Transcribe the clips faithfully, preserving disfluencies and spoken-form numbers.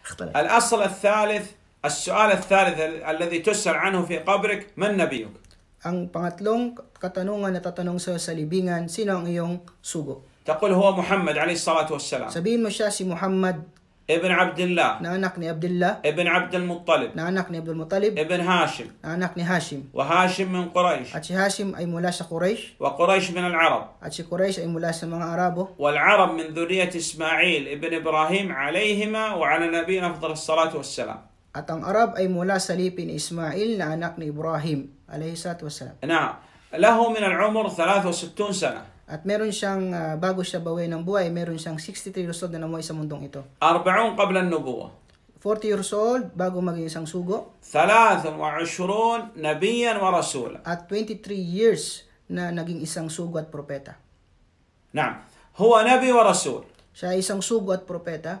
اختلف. الأصل الثالث، السؤال الثالث الذي تسأل عنه في قبرك: من نبيك؟ Ang pangatlong katanungan na tatanong sa sa libingan, sino ang iyong sugo? تقول هو محمد عليه الصلاة والسلام Sabihin mo siya si Muhammad ابن عبد الله na anak ni Abdullah, ابن عبد المطلب na anak ni Abdul Muttalib, ابن هاشم، na anak ni Hashim. وهاشم من قريش، At si Hashim ay mula sa Quraysh, وقريش من العرب، at si Quraysh ay mula sa mga Arabo. والعرب من ذرية إسماعيل ابن إبراهيم عليهما وعلى نبينا أفضل الصلاة والسلام. At ang Arab ay mula sa lipi ni Ismail na anak ni Ibrahim alayhi salatu wassalam. نعم، له من العمر ثلاث وستون سنة. At meron siyang, uh, bago siya bawi ng buhay, meron siyang sixty-three years old na namuhay sa mundong ito. أربعون قبل النبوة. forty years old bago maging isang sugo. ثلاث وعشرون نبيا ورسولا. At twenty-three years na naging isang sugo at propeta. نعم، هو نبي ورسول. Siya ay isang sugo at propeta.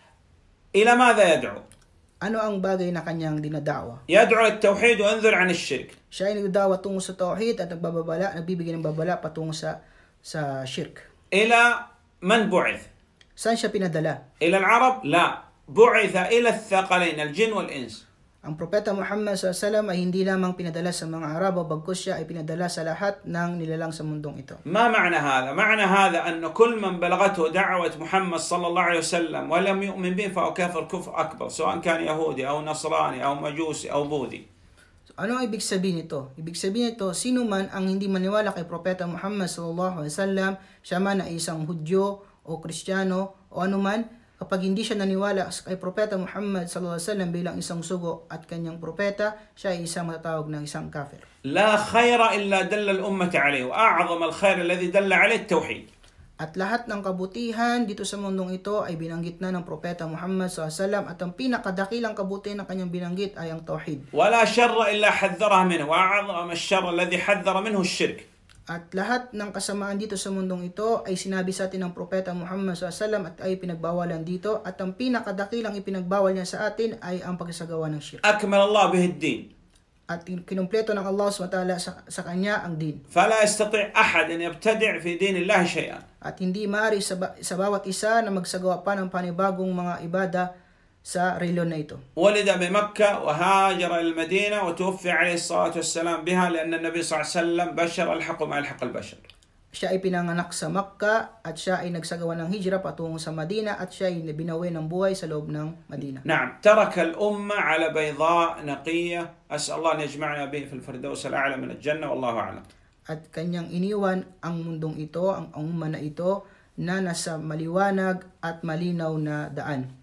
إلى ماذا يدعو؟ Ano ang bagay na kanyang dinadawa? يدعو للتوحيد وينذر عن الشرك. Siya ay nagdadawa tungo sa tauhid at nagbababala, nagbibigay ng babala patungo sa sa shirk. إلى من بعث؟ Saan siya pinadala? إلى العرب؟ لا، بعث إلى الثقلين الجن والإنس. Ang propeta Muhammad sallallahu alaihi wasallam ay hindi lamang pinadala sa mga Arabo, bagkus siya ay pinadala sa lahat ng nilalang sa mundong ito. ما معنى هذا؟ معنى هذا أن كل من بلغته دعوة محمد صلى الله عليه وسلم ولم يؤمن به فهو كافر كفر أكبر، سواء كان يهودي أو نصراني أو مجوسي أو بوذي. Ano ang ibig sabihin nito? Ibig sabihin nito, sino man ang hindi maniwala kay propeta Muhammad sallallahu alaihi wasallam, siya man ay isang Hudyo o Kristiyano o anuman, kapag hindi siya naniwala kay propeta Muhammad sallallahu alaihi wasallam bilang isang sugo at kanyang propeta, siya ay isang matatawag ng isang kafir. لا خير إلا دل الأمة عليه، وأعظم الخير الذي دل عليه التوحيد. At lahat ng kabutihan dito sa mundong ito ay binanggit na ng propeta Muhammad sallallahu alaihi wasallam, at ang pinakadakilang kabutihan ng kanyang binanggit ay ang tauhid. ولا شر إلا حذرها منه، وأعظم الشر الذي حذر منه الشرك. At lahat ng kasamaan dito sa mundong ito ay sinabi sa atin ng propeta Muhammad sallallahu alaihi wasallam at ay pinagbawalan dito, at ang pinakadakilang ipinagbawal niya sa atin ay ang pagsasagawa ng shirk. أكمل الله به الدين. At kinumpleto ng Allah subhanahu wa ta'ala sa, sa kanya ang din. فلا يستطيع أحد أن يبتدع في دين الله شيئا. At hindi maaari sa, sa bawat isa na magsagawa pa ng panibagong mga ibada sa reliyon na ito. ولد بمكة وهاجر إلى المدينة وتوفي عليه الصلاة والسلام بها، لأن النبي صلى الله عليه وسلم بشر الحق ما يلحق البشر. Siya ay pinanganak sa Makkah at siya ay nagsagawa ng hijra patungo sa Madina at siya ay binawi ng buhay sa loob ng Madina. نعم، ترك الأمة على بيضاء نقية، أسأل الله أن يجمعنا به في الفردوس الأعلى من الجنة، والله أعلم. At kanyang iniwan ang mundong ito, ang umma na ito, na nasa maliwanag at malinaw na daan.